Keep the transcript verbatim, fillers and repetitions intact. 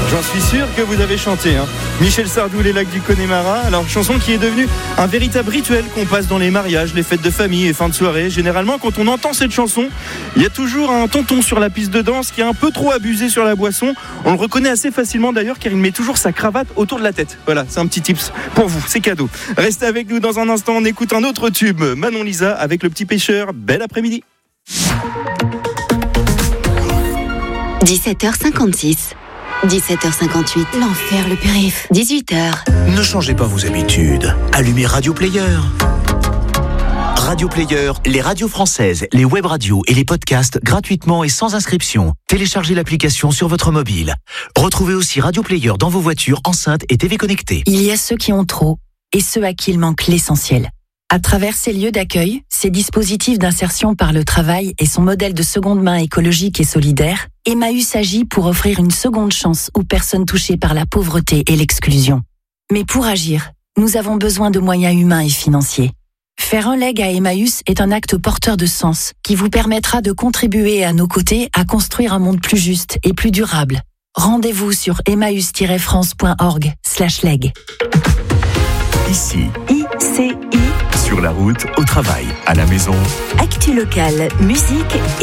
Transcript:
J'en suis sûr que vous avez chanté, hein. Michel Sardou, Les Lacs du Connemara. Alors, chanson qui est devenue un véritable rituel qu'on passe dans les mariages, les fêtes de famille et fin de soirée. Généralement, quand on entend cette chanson, il y a toujours un tonton sur la piste de danse qui est un peu trop abusé sur la boisson. On le reconnaît assez facilement d'ailleurs, car il met toujours sa cravate autour de la tête. Voilà, c'est un petit tips pour vous, c'est cadeau. Restez avec nous dans un instant, on écoute un autre tube. Manon Lisa avec Le Petit Pêcheur. Bel après-midi. dix-sept heures cinquante-six. dix-sept heures cinquante-huit. L'enfer, le périph'. dix-huit heures. Ne changez pas vos habitudes. Allumez Radio Player. Radio Player, les radios françaises, les web radios et les podcasts gratuitement et sans inscription. Téléchargez l'application sur votre mobile. Retrouvez aussi Radio Player dans vos voitures, enceintes et T V connectées. Il y a ceux qui ont trop et ceux à qui il manque l'essentiel. À travers ces lieux d'accueil, ces dispositifs d'insertion par le travail et son modèle de seconde main écologique et solidaire, Emmaüs agit pour offrir une seconde chance aux personnes touchées par la pauvreté et l'exclusion. Mais pour agir, nous avons besoin de moyens humains et financiers. Faire un leg à Emmaüs est un acte porteur de sens qui vous permettra de contribuer à nos côtés à construire un monde plus juste et plus durable. Rendez-vous sur emmaüs tiret france point org slash leg. Ici, I C I, sur la route, au travail, à la maison. actu locale, musique et